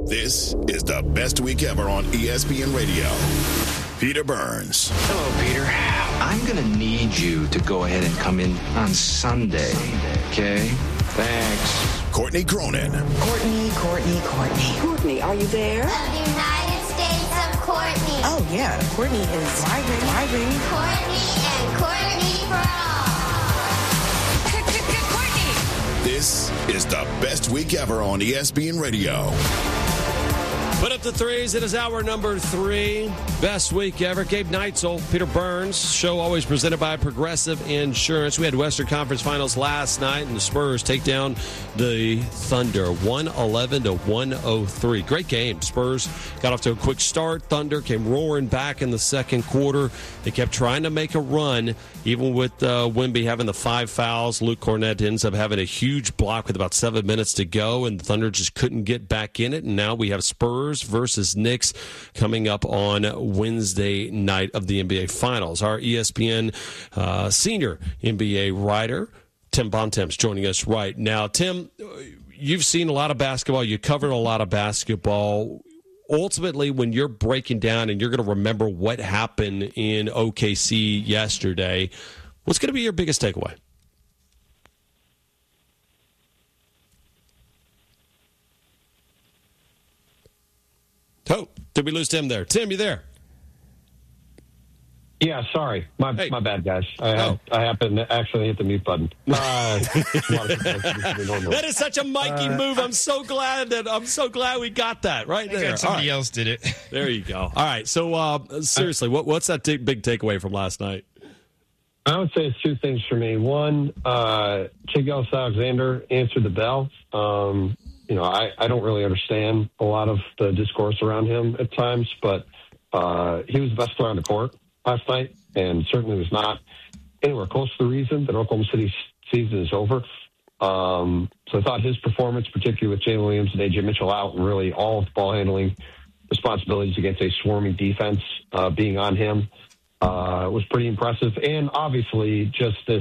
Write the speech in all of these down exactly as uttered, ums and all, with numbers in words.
This is the best week ever on E S P N Radio. Peter Burns. Hello, Peter. I'm going to need you to go ahead and come in on Sunday, okay? Thanks. Courtney Cronin. Courtney, Courtney, Courtney. Courtney, are you there? The United States of Courtney. Oh, yeah. Courtney is migrating. migrating. Courtney and Courtney for all. Courtney. This is the best week ever on E S P N Radio. Put up the threes. It is hour number three. Best week ever. Gabe Neitzel, Peter Burns. Show always presented by Progressive Insurance. We had Western Conference Finals last night, and the Spurs take down the Thunder one eleven to one oh three. Great game. Spurs got off to a quick start. Thunder came roaring back in the second quarter. They kept trying to make a run, even with uh, Wemby having the five fouls. Luke Cornett ends up having a huge block with about seven minutes to go, and the Thunder just couldn't get back in it. And now we have Spurs versus Knicks coming up on Wednesday night of the N B A Finals. Our E S P N uh, senior N B A writer, Tim Bontemps, joining us right now. Tim, you've seen a lot of basketball. You covered a lot of basketball. Ultimately, when you're breaking down and you're going to remember what happened in O K C yesterday, what's going to be your biggest takeaway? Oh, did we lose Tim there? Tim, you there? Yeah, sorry. My hey. my bad, guys. I, oh. I, I happened to accidentally hit the mute button. Uh, that is such a Mikey uh, move. I'm so glad that I'm so glad we got that right there. Somebody right. else did it. There you go. All right. So uh, seriously, what, what's that t- big takeaway from last night? I would say it's two things for me. One, uh, Shai Gilgeous-Alexander answered the bell. Um, you know, I, I don't really understand a lot of the discourse around him at times, but uh, he was the best player on the court last night, and certainly was not anywhere close to the reason that Oklahoma City's season is over. Um, so I thought his performance, particularly with Jalen Williams and A J Mitchell out, and really all of the ball handling responsibilities against a swarming defense uh, being on him, uh, was pretty impressive. And obviously just this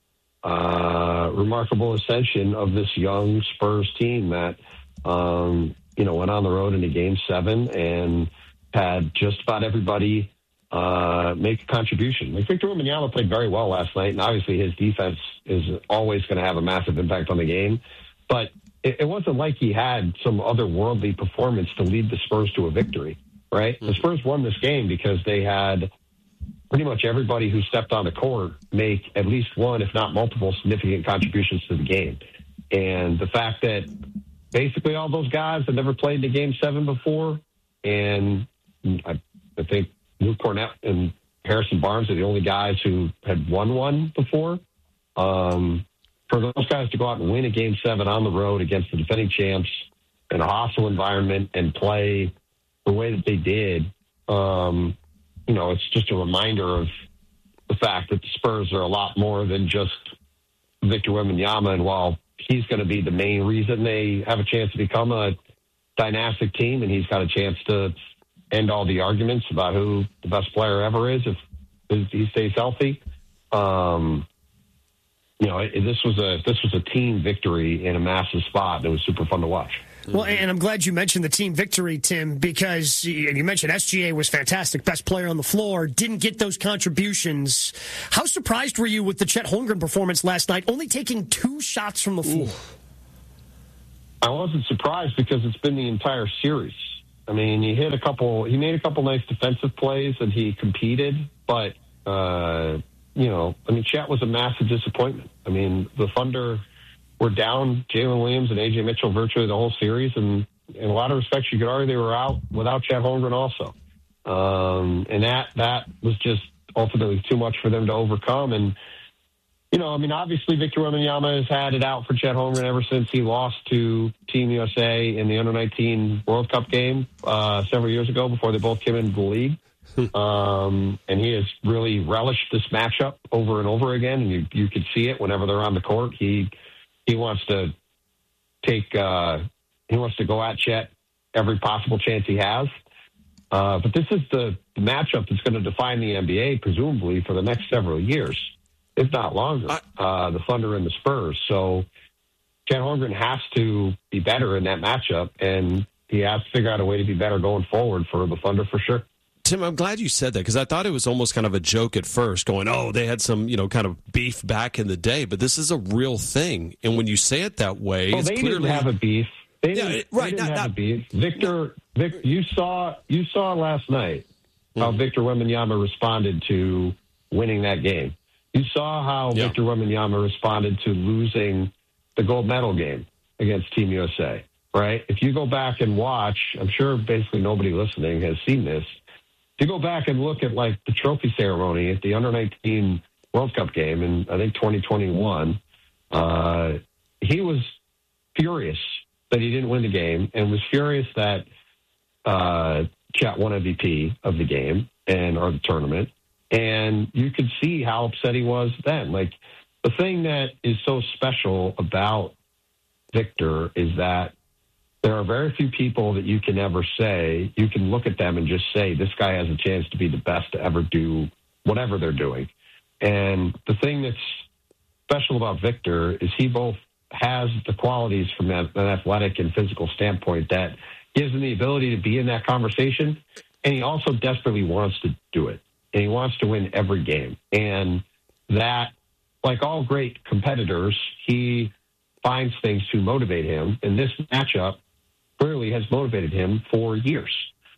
uh, remarkable ascension of this young Spurs team that, um, you know, went on the road into game seven and had just about everybody Uh, make a contribution. Like Victor Wembanyama played very well last night, and obviously his defense is always going to have a massive impact on the game. But it, it wasn't like he had some otherworldly performance to lead the Spurs to a victory, right? Mm-hmm. The Spurs won this game because they had pretty much everybody who stepped on the court make at least one, if not multiple, significant contributions to the game. And the fact that basically all those guys had never played in a game seven before, and I, I think Luke Cornett and Harrison Barnes are the only guys who had won one before. Um, for those guys to go out and win a game seven on the road against the defending champs in a hostile environment and play the way that they did, um, you know, it's just a reminder of the fact that the Spurs are a lot more than just Victor Wembanyama. And while he's going to be the main reason they have a chance to become a dynastic team, and he's got a chance to end all the arguments about who the best player ever is if, if he stays healthy. Um, you know, it, this was a this was a team victory in a massive spot. It was super fun to watch. Well, and I'm glad you mentioned the team victory, Tim, because you mentioned S G A was fantastic, best player on the floor, didn't get those contributions. How surprised were you with the Chet Holmgren performance last night, only taking two shots from the floor? Ooh. I wasn't surprised because it's been the entire series. I mean, he hit a couple, he made a couple nice defensive plays and he competed, but, uh, you know, I mean, Chet was a massive disappointment. I mean, the Thunder were down Jalen Williams and A J Mitchell virtually the whole series, and in a lot of respects, you could argue they were out without Chet Holmgren also. Um, and that, that was just ultimately too much for them to overcome. And, you know, I mean, obviously Victor Wembanyama has had it out for Chet Holmgren ever since he lost to Team U S A in the under nineteen World Cup game uh, several years ago before they both came into the league. um, and he has really relished this matchup over and over again. And you, you could see it whenever they're on the court. He he wants to take uh, he wants to go at Chet every possible chance he has. Uh, but this is the matchup that's going to define the N B A, presumably, for the next several years, if not longer, uh, the Thunder and the Spurs. So Chet Holmgren has to be better in that matchup, and he has to figure out a way to be better going forward for the Thunder for sure. Tim, I'm glad you said that because I thought it was almost kind of a joke at first, going, oh, they had some, you know, kind of beef back in the day, but this is a real thing. And when you say it that way, well, it's they clearly... didn't have a beef. They yeah, didn't, right, they didn't not, have not, a beef. Victor, Vic, you saw you saw last night how mm-hmm. Victor Wembanyama responded to winning that game. You saw how yeah. Victor Wembanyama responded to losing the gold medal game against Team U S A, right? If you go back and watch, I'm sure basically nobody listening has seen this. If you go back and look at, like, the trophy ceremony at the under nineteen World Cup game in, I think, twenty twenty-one, uh, he was furious that he didn't win the game and was furious that uh, Chet won M V P of the game and or the tournament. And you could see how upset he was then. Like, the thing that is so special about Victor is that there are very few people that you can ever say, you can look at them and just say, this guy has a chance to be the best to ever do whatever they're doing. And the thing that's special about Victor is he both has the qualities from an athletic and physical standpoint that gives him the ability to be in that conversation, and he also desperately wants to do it. And he wants to win every game. And that, like all great competitors, he finds things to motivate him. And this matchup clearly has motivated him for years.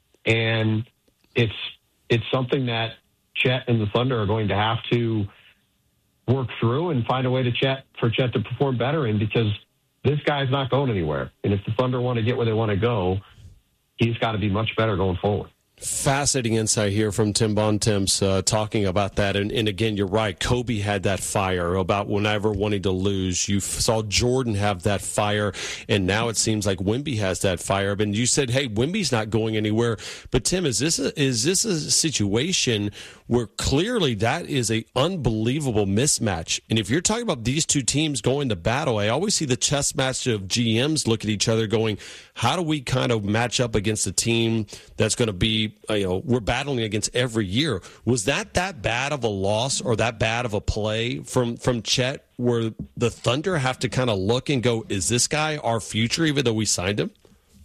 And it's it's something that Chet and the Thunder are going to have to work through and find a way to Chet for Chet to perform better in, because this guy's not going anywhere. And if the Thunder want to get where they want to go, he's got to be much better going forward. Fascinating insight here from Tim Bontemps uh, talking about that. And, and again, you're right. Kobe had that fire about whenever wanting to lose. You f- saw Jordan have that fire, and now it seems like Wemby has that fire. And you said, hey, Wemby's not going anywhere. But, Tim, is this a, is this a situation where clearly that is a unbelievable mismatch? And if you're talking about these two teams going to battle, I always see the chess match of G Ms look at each other going, how do we kind of match up against a team that's going to be, you know, we're battling against every year? Was that that bad of a loss or that bad of a play from, from Chet where the Thunder have to kind of look and go, is this guy our future even though we signed him?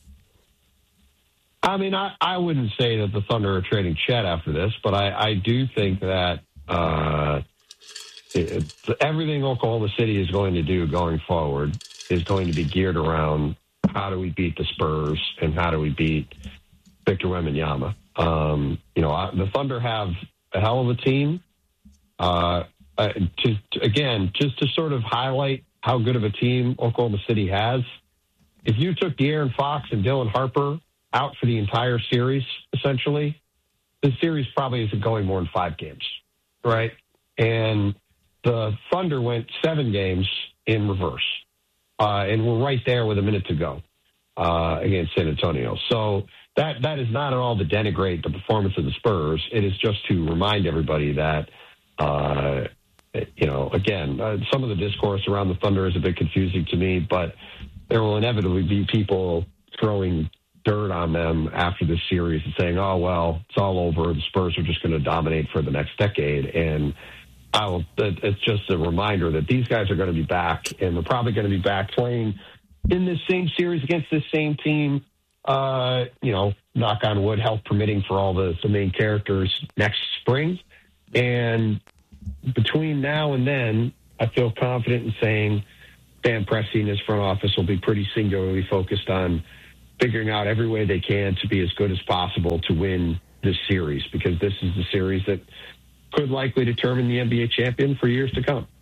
I mean, I, I wouldn't say that the Thunder are trading Chet after this, but I, I do think that uh, it, everything Oklahoma City is going to do going forward is going to be geared around how do we beat the Spurs and how do we beat Victor Wembanyama. Um, you know, I, the Thunder have a hell of a team. Uh, uh, to, to, again, just to sort of highlight how good of a team Oklahoma City has, if you took De'Aaron Fox and Dylan Harper out for the entire series, essentially, the series probably isn't going more than five games, right? And the Thunder went seven games in reverse, uh, and we're right there with a minute to go uh, against San Antonio. So that that is not at all to denigrate the performance of the Spurs. It is just to remind everybody that, uh, you know, again, uh, some of the discourse around the Thunder is a bit confusing to me, but there will inevitably be people throwing dirt on them after this series and saying, oh, well, it's all over. The Spurs are just going to dominate for the next decade. And I will, it's just a reminder that these guys are going to be back, and they're probably going to be back playing in this same series against this same team, uh, you know, knock on wood, health permitting for all the, the main characters next spring. And between now and then, I feel confident in saying Sam Presti and his front office will be pretty singularly focused on figuring out every way they can to be as good as possible to win this series, because this is the series that could likely determine the N B A champion for years to come.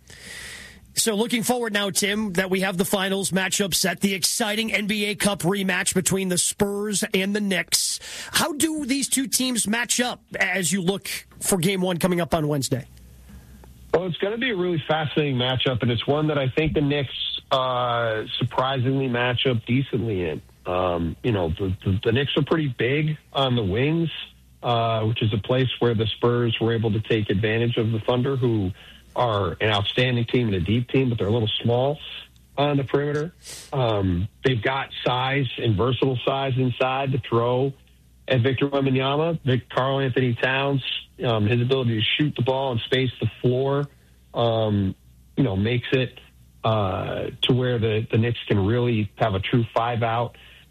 So looking forward now, Tim, that we have the finals matchup set, the exciting N B A Cup rematch between the Spurs and the Knicks. How do these two teams match up as you look for game one coming up on Wednesday? Well, it's going to be a really fascinating matchup, and it's one that I think the Knicks uh, surprisingly match up decently in. Um, you know, the, the, the Knicks are pretty big on the wings, uh, which is a place where the Spurs were able to take advantage of the Thunder, who are an outstanding team and a deep team, but they're a little small on the perimeter. Um, they've got size and versatile size inside to throw at Victor Wembanyama. Vic, Karl Anthony Towns, um, his ability to shoot the ball and space the floor, um, you know, makes it uh, to where the, the Knicks can really have a true five out.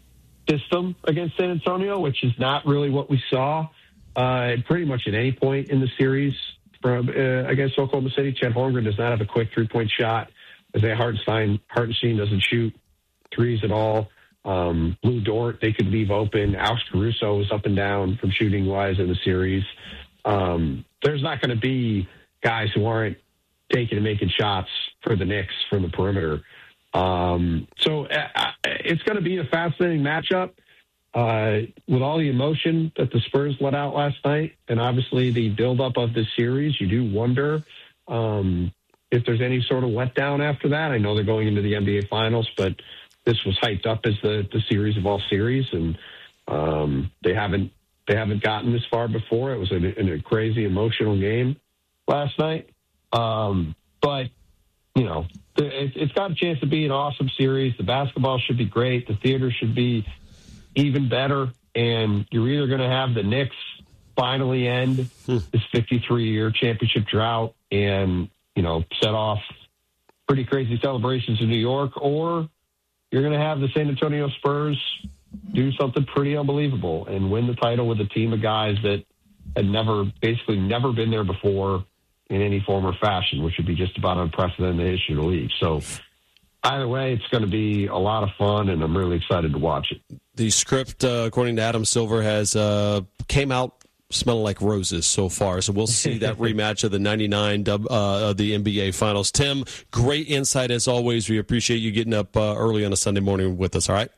system against San Antonio, which is not really what we saw uh, pretty much at any point in the series from uh, against Oklahoma City. Chet Holmgren does not have a quick three-point shot. Isaiah Hartenstein, Hartenstein doesn't shoot threes at all. Um, Lou Dort, they could leave open. Alex Caruso was up and down from shooting-wise in the series. Um, there's not going to be guys who aren't taking and making shots for the Knicks from the perimeter. Um, so uh, it's going to be a fascinating matchup uh, with all the emotion that the Spurs let out last night, and obviously the buildup of this series. You do wonder um, if there's any sort of letdown after that. I know they're going into the N B A Finals, but this was hyped up as the, the series of all series, and um, they haven't they haven't gotten this far before. It was a, a crazy emotional game last night, um, but you know it, it's got a chance to be an awesome series. The basketball should be great. The theater should be even better, and you're either going to have the Knicks finally end hmm. this fifty-three year championship drought and you know set off pretty crazy celebrations in New York, or you're going to have the San Antonio Spurs do something pretty unbelievable and win the title with a team of guys that had never, basically never been there before in any form or fashion, which would be just about unprecedented in the history of the league. So either way, it's going to be a lot of fun, and I'm really excited to watch it. The script, uh, according to Adam Silver, has uh, came out smelling like roses so far. So we'll see that rematch of the ninety-nine uh, of the N B A Finals. Tim, great insight as always. We appreciate you getting up uh, early on a Sunday morning with us, all right?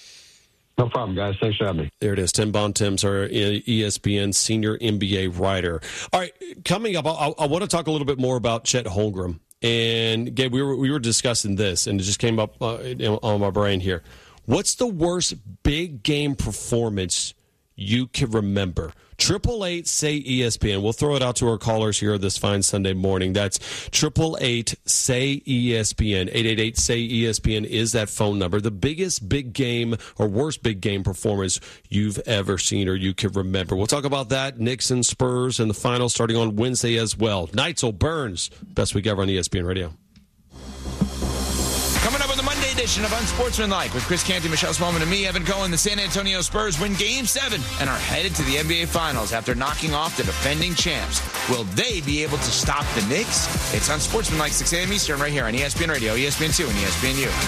No problem, guys. Thanks for having me. There it is. Tim Bontemps, our E S P N senior N B A writer. All right, coming up, I, I want to talk a little bit more about Chet Holmgren. And, Gabe, we were, we were discussing this, and it just came up uh, on my brain here. What's the worst big game performance you can remember? Triple eight say E S P N. We'll throw it out to our callers here this fine Sunday morning. That's triple eight say E S P N. Eight eight eight say E S P N is that phone number. The biggest big game or worst big game performance you've ever seen or you can remember. We'll talk about that. Knicks and Spurs and the final starting on Wednesday as well. Neitzel Burns, best week ever on E S P N Radio. Coming up on the Monday edition of Unsportsmanlike with Chris Canty, Michelle Smallman, and me, Evan Cohen, the San Antonio Spurs win Game seven and are headed to the N B A Finals after knocking off the defending champs. Will they be able to stop the Knicks? It's Unsportsmanlike, six a.m. Eastern, right here on E S P N Radio, E S P N two, and E S P N U.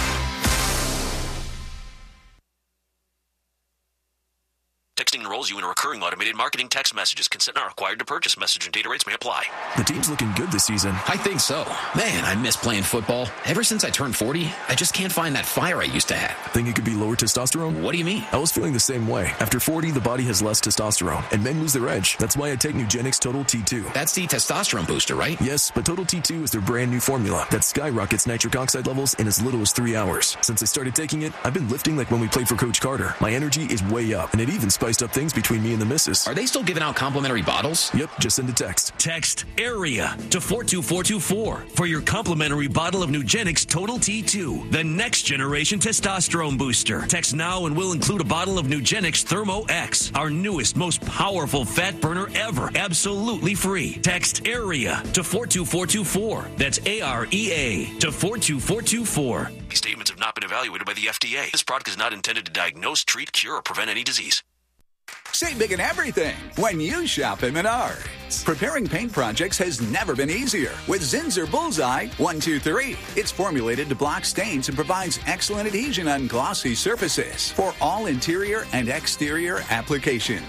Texting enrolls you in a recurring automated marketing text messages. Consent not required to purchase. Message and data rates may apply. The team's looking good this season. I think so. Man, I miss playing football. Ever since I turned forty, I just can't find that fire I used to have. Think it could be lower testosterone? What do you mean? I was feeling the same way. After forty, the body has less testosterone, and men lose their edge. That's why I take Nugenix Total T two. That's the testosterone booster, right? Yes, but Total T two is their brand new formula that skyrockets nitric oxide levels in as little as three hours. Since I started taking it, I've been lifting like when we played for Coach Carter. My energy is way up, and it even spiced up things between me and the missus. Are they still giving out complimentary bottles? Yep, just send a text. Text AREA to four two four two four for your complimentary bottle of Nugenix Total T two, the next generation testosterone booster. Text now and we'll include a bottle of Nugenix Thermo X, our newest, most powerful fat burner ever, absolutely free. Text AREA to four two four two four. That's A R E A to four two four two four. These statements have not been evaluated by the F D A. This product is not intended to diagnose, treat, cure, or prevent any disease. Save big in everything when you shop at Menards. Preparing paint projects has never been easier with Zinsser Bullseye one two three. It's formulated to block stains and provides excellent adhesion on glossy surfaces for all interior and exterior applications.